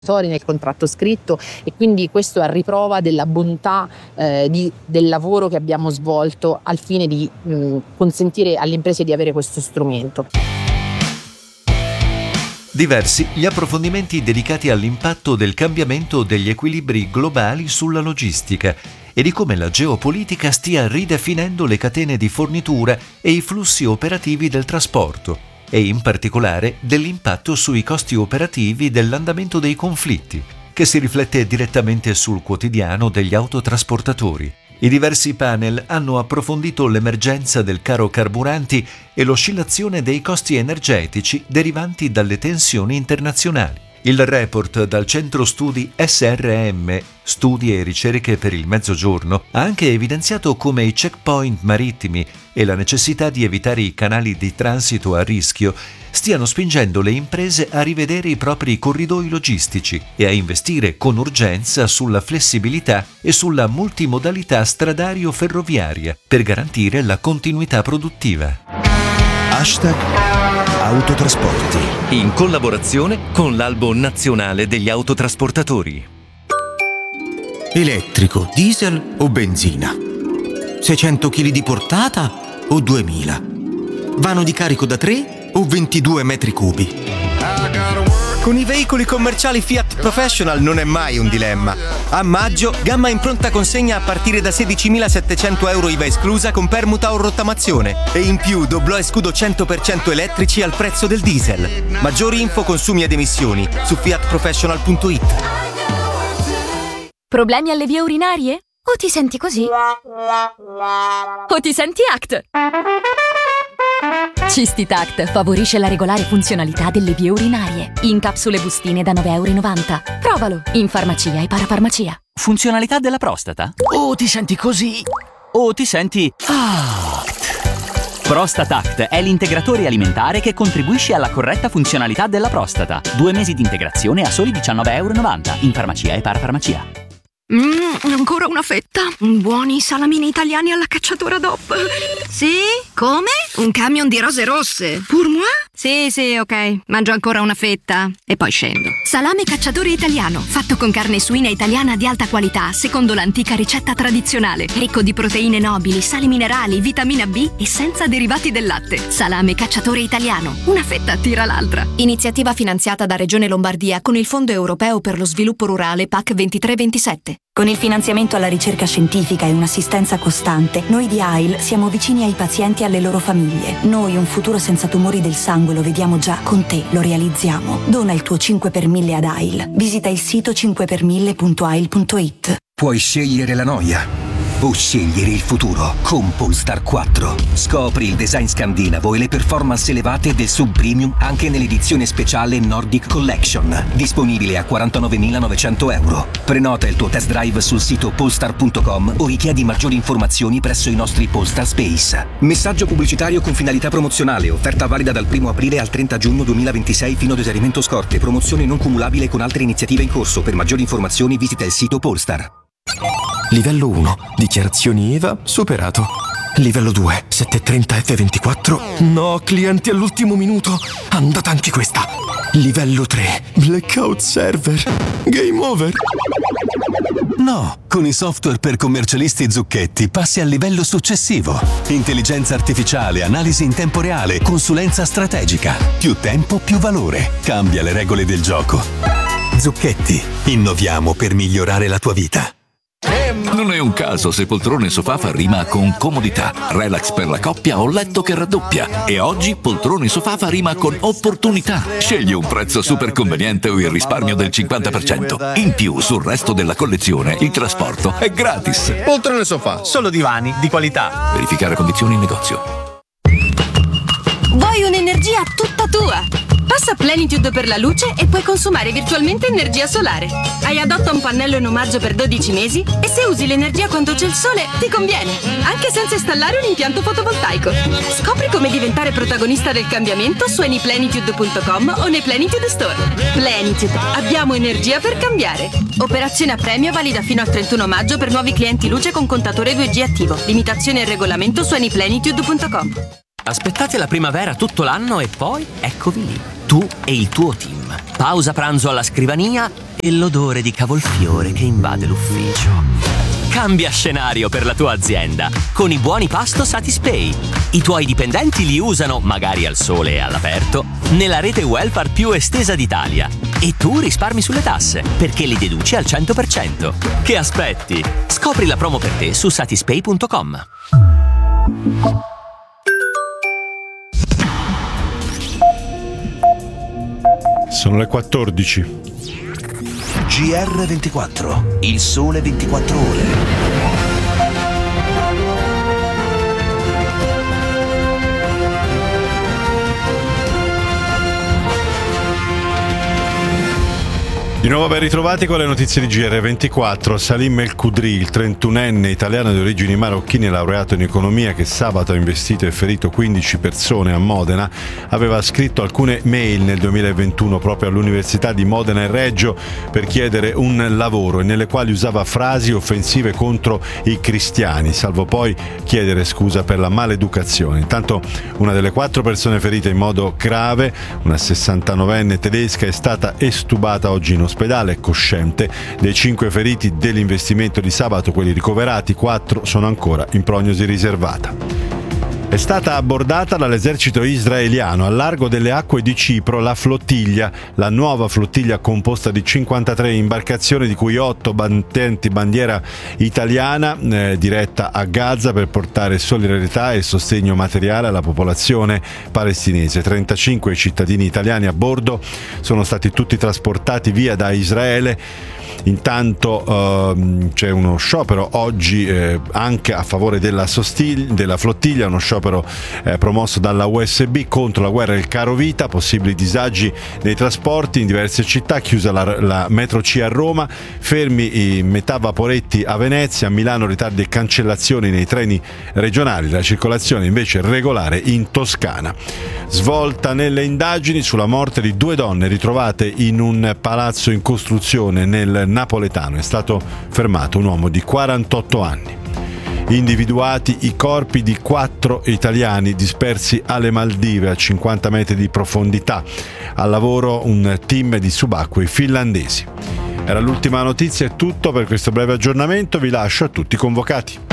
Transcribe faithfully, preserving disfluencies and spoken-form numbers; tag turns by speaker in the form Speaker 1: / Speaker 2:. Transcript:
Speaker 1: nel contratto scritto, e quindi questo è a riprova della bontà eh, di, del lavoro che abbiamo svolto al fine di mh, consentire alle imprese di avere questo strumento.
Speaker 2: Diversi gli approfondimenti dedicati all'impatto del cambiamento degli equilibri globali sulla logistica e di come la geopolitica stia ridefinendo le catene di fornitura e i flussi operativi del trasporto, e in particolare dell'impatto sui costi operativi dell'andamento dei conflitti, che si riflette direttamente sul quotidiano degli autotrasportatori. I diversi panel hanno approfondito l'emergenza del caro carburanti e l'oscillazione dei costi energetici derivanti dalle tensioni internazionali. Il report dal centro studi S R M, Studi e Ricerche per il Mezzogiorno, ha anche evidenziato come i checkpoint marittimi e la necessità di evitare i canali di transito a rischio stiano spingendo le imprese a rivedere i propri corridoi logistici e a investire con urgenza sulla flessibilità e sulla multimodalità stradario-ferroviaria per garantire la continuità produttiva.
Speaker 3: Hashtag Autotrasporti,
Speaker 4: in collaborazione con l'Albo Nazionale degli Autotrasportatori.
Speaker 3: elettrico, diesel o benzina? seicento chili di portata o duemila? Vano di carico da tre o ventidue metri cubi? Con i veicoli commerciali Fiat Professional non è mai un dilemma. A maggio, gamma in pronta consegna a partire da sedicimilasettecento euro I V A esclusa con permuta o rottamazione. E in più doblò e scudo cento per cento elettrici al prezzo del diesel. Maggiori info, consumi ed emissioni su fiat professional punto it.
Speaker 5: Problemi alle vie urinarie? O ti senti così? O ti senti A C T? Cistitact favorisce la regolare funzionalità delle vie urinarie. In capsule bustine da nove virgola novanta euro. Provalo in farmacia e parafarmacia.
Speaker 6: Funzionalità della prostata? O ti senti così? O ti senti A C T? Prostatact è l'integratore alimentare che contribuisce alla corretta funzionalità della prostata. Due mesi di integrazione a soli diciannove virgola novanta euro in farmacia e parafarmacia.
Speaker 7: Mmm, ancora una fetta. Buoni salamini italiani alla cacciatora D O P. Sì? Come? Un camion di rose rosse. Pour moi? Sì, sì, ok. Mangio ancora una fetta e poi scendo. Salame cacciatore italiano, fatto con carne suina italiana di alta qualità, secondo l'antica ricetta tradizionale. Ricco di proteine nobili, sali minerali, vitamina B e senza derivati del latte. Salame cacciatore italiano. Una fetta tira l'altra.
Speaker 8: Iniziativa finanziata da Regione Lombardia con il Fondo Europeo per lo Sviluppo Rurale P A C ventitré ventisette.
Speaker 9: Con il finanziamento alla ricerca scientifica e un'assistenza costante, noi di A I L siamo vicini ai pazienti e alle loro famiglie. Noi un futuro senza tumori del sangue lo vediamo già, con te lo realizziamo. Dona il tuo cinque per mille ad A I L. Visita il sito cinque per mille punto a i l punto it.
Speaker 10: Puoi scegliere la noia o scegliere il futuro con Polestar quattro. Scopri il design scandinavo e le performance elevate del sub premium anche nell'edizione speciale Nordic Collection, disponibile a quarantanovemilanovecento euro. Prenota il tuo test drive sul sito polestar punto com o richiedi maggiori informazioni presso i nostri Polestar Space. Messaggio pubblicitario con finalità promozionale, offerta valida dal primo aprile al trenta giugno duemilaventisei fino ad esaurimento scorte, promozione non cumulabile con altre iniziative in corso. Per maggiori informazioni visita il sito Polestar.
Speaker 3: Livello uno, dichiarazioni I V A, superato. Livello due, settecentotrenta effe ventiquattro. No, clienti all'ultimo minuto. Andata anche questa. Livello tre, blackout server. Game over.
Speaker 11: No, con i software per commercialisti Zucchetti passi al livello successivo. Intelligenza artificiale, analisi in tempo reale, consulenza strategica. Più tempo, più valore. Cambia le regole del gioco. Zucchetti, innoviamo per migliorare la tua vita.
Speaker 12: Non è un caso se poltrone sofà fa rima con comodità, relax per la coppia o letto che raddoppia. E oggi poltrone sofà fa rima con opportunità. Scegli un prezzo super conveniente o il risparmio del cinquanta per cento. In più, sul resto della collezione, il trasporto è gratis.
Speaker 13: Poltrone sofà, solo divani di qualità.
Speaker 12: Verificare condizioni in negozio.
Speaker 7: Vuoi un'energia tutta tua? Passa Plenitude per la luce e puoi consumare virtualmente energia solare. Hai adotta un pannello in omaggio per dodici mesi e se usi l'energia quando c'è il sole ti conviene, anche senza installare un impianto fotovoltaico. Scopri come diventare protagonista del cambiamento su any plenitude punto com o nei Plenitude Store. Plenitude, abbiamo energia per cambiare. Operazione a premio valida fino al trentuno maggio per nuovi clienti luce con contatore due G attivo. Limitazione e regolamento su any plenitude punto com.
Speaker 6: Aspettate la primavera tutto l'anno e poi eccovi lì, tu e il tuo team. pausa pranzo alla scrivania e l'odore di cavolfiore che invade l'ufficio. Cambia scenario per la tua azienda con i buoni pasto Satispay. I tuoi dipendenti li usano, magari al sole e all'aperto, nella rete welfare più estesa d'Italia. E tu risparmi sulle tasse, perché li deduci al cento per cento. Che aspetti? Scopri la promo per te su satispay punto com.
Speaker 14: Sono le quattordici.
Speaker 15: G R ventiquattro, il sole ventiquattro ore.
Speaker 14: Di nuovo ben ritrovati con le notizie di G R ventiquattro. Salim El Kudri, il trentunenne italiano di origini marocchine laureato in economia che sabato ha investito e ferito quindici persone a Modena, aveva scritto alcune mail nel duemilaventuno proprio all'Università di Modena e Reggio per chiedere un lavoro e nelle quali usava frasi offensive contro i cristiani, salvo poi chiedere scusa per la maleducazione. Intanto una delle quattro persone ferite in modo grave, una sessantanovenne tedesca, è stata estubata oggi in ospedale, cosciente. Dei cinque feriti dell'investimento di sabato, quelli ricoverati, quattro sono ancora in prognosi riservata. È stata abbordata dall'esercito israeliano al largo delle acque di Cipro la flottiglia, la nuova flottiglia composta di cinquantatré imbarcazioni, di cui otto battenti bandiera italiana, eh, diretta a Gaza per portare solidarietà e sostegno materiale alla popolazione palestinese. trentacinque cittadini italiani a bordo sono stati tutti trasportati via da Israele. Intanto ehm, c'è uno sciopero oggi eh, anche a favore della, sostig- della flottiglia, uno sciopero eh, promosso dalla U S B contro la guerra e il caro vita, possibili disagi nei trasporti in diverse città, chiusa la, la metro C a Roma, fermi i metà vaporetti a Venezia, a Milano ritardi e cancellazioni nei treni regionali, la circolazione invece regolare in Toscana. Svolta nelle indagini sulla morte di due donne ritrovate in un palazzo in costruzione nel napoletano. È stato fermato un uomo di quarantotto anni. Individuati i corpi di quattro italiani dispersi alle Maldive a cinquanta metri di profondità. Al lavoro un team di subacquei finlandesi. Era l'ultima notizia, è tutto per questo breve aggiornamento, vi lascio a tutti i convocati.